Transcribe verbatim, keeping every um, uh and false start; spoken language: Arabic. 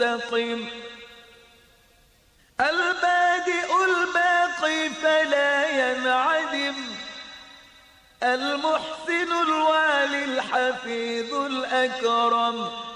مستقيم. البادئ الباقي فلا ينعدم، المحسن الوالي الحفيظ الأكرم.